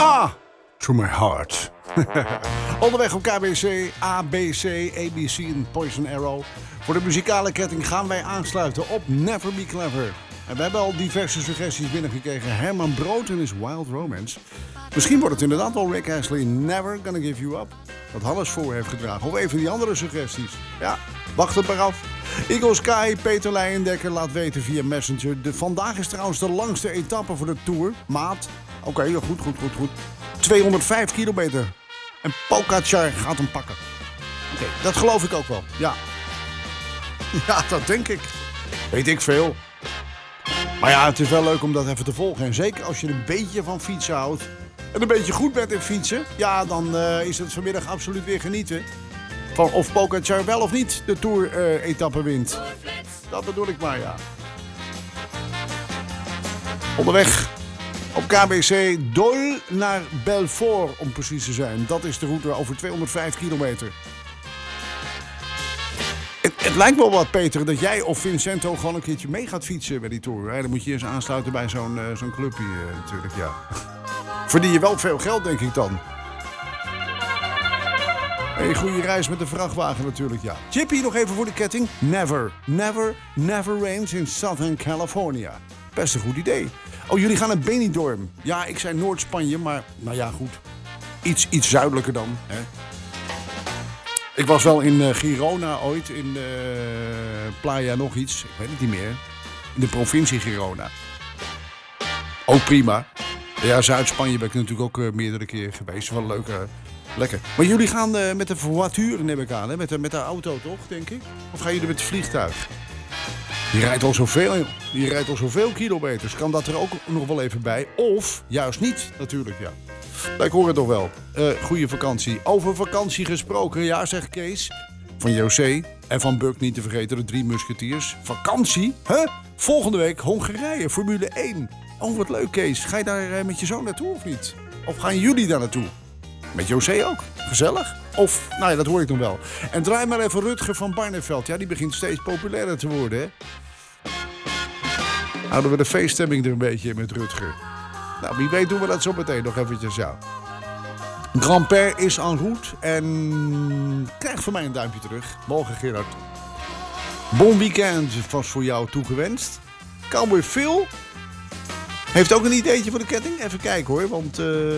To my heart. Onderweg op KBC, ABC, ABC en Poison Arrow. Voor de muzikale ketting gaan wij aansluiten op Never Be Clever. En we hebben al diverse suggesties binnengekregen. Herman Brood en his Wild Romance. Misschien wordt het inderdaad wel Rick Astley, Never Gonna Give You Up. Dat Hannes voor heeft gedragen. Of even die andere suggesties. Ja, wacht het maar af. Eagle Sky, Peter Leijendekker laat weten via Messenger. Vandaag is trouwens de langste etappe voor de Tour. Maat. Oké, goed. 205 kilometer. En Pogačar gaat hem pakken. Oké, dat geloof ik ook wel. Ja. Ja, dat denk ik. Weet ik veel. Maar ja, het is wel leuk om dat even te volgen. En zeker als je een beetje van fietsen houdt. En een beetje goed bent in fietsen. Ja, dan is het vanmiddag absoluut weer genieten. Van of Pogačar wel of niet de Tour-etappe wint. Dat bedoel ik maar, ja. Onderweg op KBC Dol naar Belfort, om precies te zijn. Dat is de route over 205 kilometer. Het lijkt wel wat, Peter, dat jij of Vincento gewoon een keertje mee gaat fietsen bij die Tour. Dan moet je eens aansluiten bij zo'n clubje natuurlijk, ja. Verdien je wel veel geld, denk ik dan. Een goede reis met de vrachtwagen natuurlijk, ja. Chippy nog even voor de ketting. Never rains in Southern California. Best een goed idee. Oh, jullie gaan naar Benidorm. Ja, ik zei Noord-Spanje, maar nou ja, goed. Iets zuidelijker dan, hè. Ik was wel in Girona ooit, in Playa nog iets. Ik weet het niet meer. In de provincie Girona. Ook prima. Ja, Zuid-Spanje ben ik natuurlijk ook meerdere keren geweest. Wel leuk, lekker. Maar jullie gaan met de voiture, neem ik aan, hè? Met de auto toch, denk ik? Of gaan jullie met het vliegtuig? Je rijdt al zoveel kilometers. Kan dat er ook nog wel even bij? Of juist niet, natuurlijk, ja. Ik hoor het toch wel. Goeie vakantie. Over vakantie gesproken, ja, zegt Kees. Van José en van Buck niet te vergeten, de 3 musketiers. Vakantie? Huh? Volgende week Hongarije, Formule 1. Oh, wat leuk, Kees. Ga je daar met je zoon naartoe of niet? Of gaan jullie daar naartoe? Met José ook? Gezellig? Of, nou ja, dat hoor ik nog wel. En draai maar even Rutger van Barneveld. Ja, die begint steeds populairder te worden, hè? Houden we de feeststemming er een beetje met Rutger. Nou, wie weet doen we dat zo meteen nog eventjes, ja. Grand-père is en route en krijgt van mij een duimpje terug. Morgen, Gerard. Bon weekend was voor jou toegewenst. Cowboy Phil heeft ook een ideetje voor de ketting. Even kijken hoor, want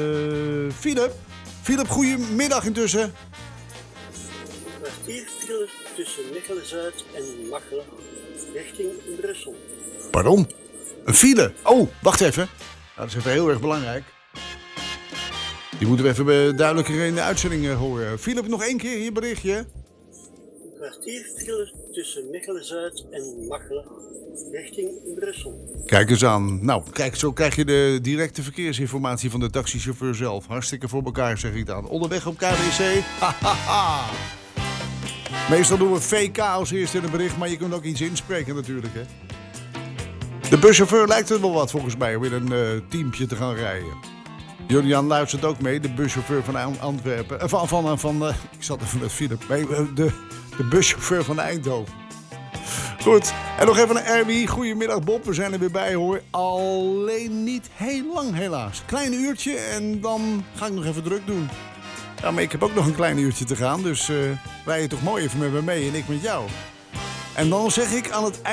Philip, goedemiddag intussen. Kwartier file tussen Mechelen-Zuid en Machelen richting Brussel. Pardon? Een file? Oh, wacht even. Nou, dat is even heel erg belangrijk. Die moeten we even duidelijker in de uitzending horen. Philip, nog 1 keer hier berichtje. Een kwartier file tussen Mechelen-Zuid en Machelen richting Brussel. Kijk eens aan. Nou, kijk, zo krijg je de directe verkeersinformatie van de taxichauffeur zelf. Hartstikke voor elkaar, zeg ik dan. Onderweg op KBC. Meestal doen we VK als eerste in een bericht, maar je kunt ook iets inspreken natuurlijk, hè. De buschauffeur lijkt er wel wat volgens mij om in een teampje te gaan rijden. Julian luistert ook mee, de buschauffeur van Antwerpen. Ik zat even met Philip. Nee, de buschauffeur van Eindhoven. Goed, en nog even een RW. Goedemiddag Bob, we zijn er weer bij hoor. Alleen niet heel lang helaas. Klein uurtje en dan ga ik nog even druk doen. Ja, maar ik heb ook nog een klein uurtje te gaan, dus rij je toch mooi even met me mee en ik met jou. En dan zeg ik aan het eind.